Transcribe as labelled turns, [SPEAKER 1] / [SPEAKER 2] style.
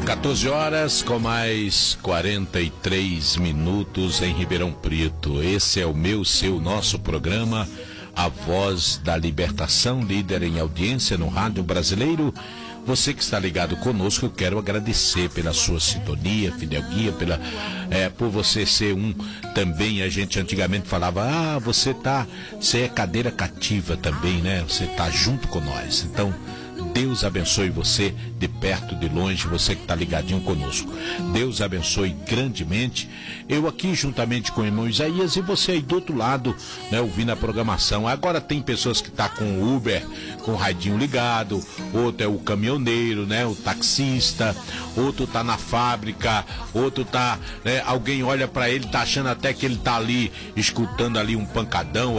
[SPEAKER 1] 14 horas com mais 43 minutos em Ribeirão Preto. Esse é o meu, seu, nosso programa, A Voz da Libertação, líder em audiência no rádio brasileiro. Você que está ligado conosco, eu quero agradecer pela sua sintonia, fidelguia, por você ser também, a gente antigamente falava, você é cadeira cativa também, né? Você está junto com nós. Então, Deus abençoe você de perto, de longe, você que está ligadinho conosco. Deus abençoe grandemente. Eu aqui juntamente com o irmão Isaías e você aí do outro lado, né, ouvindo a programação. Agora tem pessoas que estão com o Uber, com o radinho ligado, outro é o caminhoneiro, né, o taxista, outro está na fábrica, outro está, né, alguém olha para ele, está achando até que ele está ali, escutando ali um pancadão,